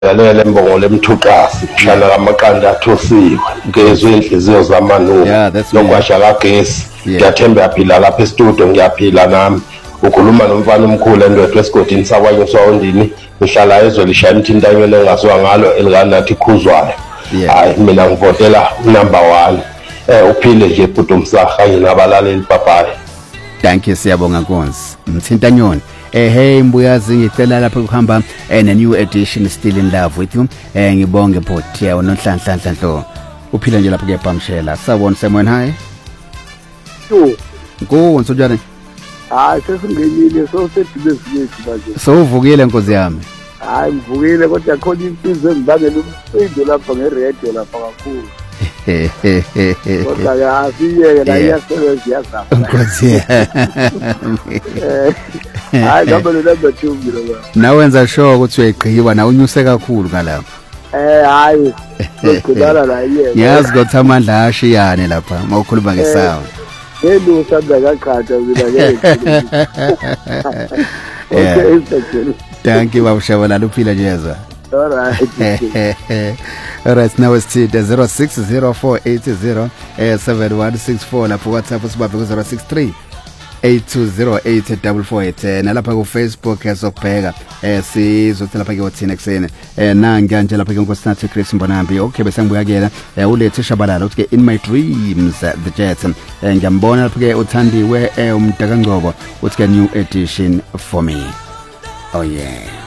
Ngalele mbongolo emthuqasi hlala kamaqanda athosiwe ngezwe inhliziyo zamanu lokwasha kagesi ngiyathemba yaphila lapha e-studio ngiyaphila nami ukhuluma nomfana omkhulu endwethu esigodini sakwanye sawondini ngihlala ezwe lishaya imthintanyweni engasiwa ngalo elikanathi khuzwayo hayi mina ngivotela number 1 uphile nje bhuti Msaha nginabalaleli papayi. Thank you siyabonga Nkosi Mthintanyoni. Hey Mbuyazi ngicela lapha ukuhamba ne new edition Still in Love with you. Ngibonge bhuti unonhlanhla nhlo. Uphila nje lapha kepamshela. Sawona semoyeni hayi. Nkonzo njani? Hayi sesingenile sosedibezi yethu manje. Sowuvukile Nkosi yami. Hayi ngivukile kodwa khona impilo engibangela umsindo lapha nge-radio lapha kakhulu. Kodwa yasiyeke la iyasebenza iyazama. Nkosi. Hayi ngabe lo number 2 mina. Nawenza sure ukuthi uyayigqiba na unyuse kakhulu ngalapha. Hayi. Ngidala la yena. Yazi ukuthi amandla ashiyane lapha mawukhuluma ngesawa. Yebo usanda kakhatha mina ke. Okay, thank you babushabalala uphila nje yezwa. All right. All right, now it's 0604807164 lapho WhatsApp usibambe ku 063 nalapha ku Facebook esokubheka sizothi lapha ke uthina eksene nanga nje lapha ke uNkosinathi Chris Mbonambi. Okay bese ngibuyakela ulethe Shabalala uthi ke in my dreams the Jets ngiyambona lapha ke uthandiwe umdaka Ngcobo uthi ke new edition for me. Oh yeah.